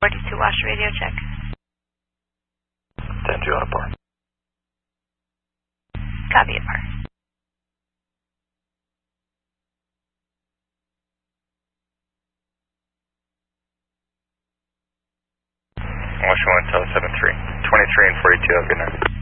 42 Wash radio check. 10-2 on a par. Copy it, par. Wash 1, tell 7-3. 23 and 42, have a good night.